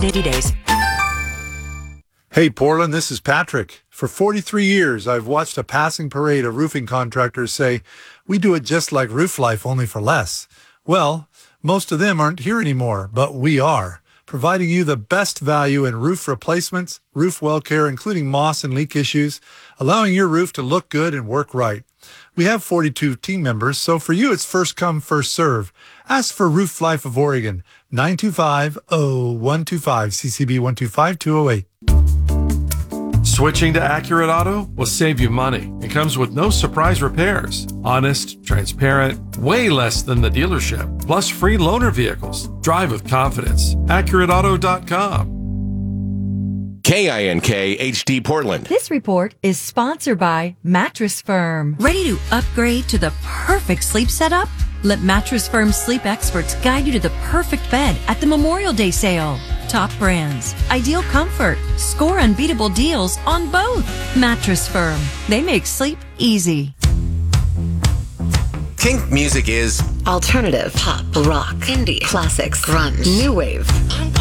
80 days. Hey, Portland, this is Patrick. For 43 years, I've watched a passing parade of roofing contractors say, we do it just like Roof Life, only for less. Well, most of them aren't here anymore, but we are, providing you the best value in roof replacements, roof well care, including moss and leak issues, allowing your roof to look good and work right. We have 42 team members, so for you, it's first come, first serve. Ask for Roof Life of Oregon, 925-0125, CCB 125208. Switching to Accurate Auto will save you money. It comes with no surprise repairs. Honest, transparent, way less than the dealership. Plus free loaner vehicles. Drive with confidence. AccurateAuto.com. KINK HD Portland. This report is sponsored by Mattress Firm. Ready to upgrade to the perfect sleep setup? Let Mattress Firm sleep experts guide you to the perfect bed at the Memorial Day sale. Top brands, ideal comfort, score unbeatable deals on both. Mattress Firm. They make sleep easy. Kink music is alternative, pop, rock, indie, classics, grunge, new wave.